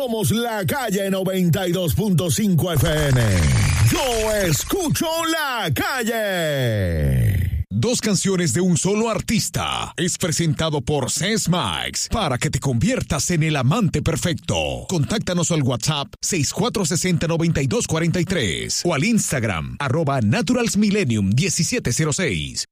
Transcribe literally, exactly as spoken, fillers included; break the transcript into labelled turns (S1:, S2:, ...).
S1: somos La Calle noventa y dos punto cinco F M. Yo escucho La Calle.
S2: Dos canciones de un solo artista. Es presentado por Sesmax para que te conviertas en el amante perfecto. Contáctanos al WhatsApp seis cuatro seis cero, nueve dos cuatro tres o al Instagram arroba naturalsmillennium diecisiete cero seis.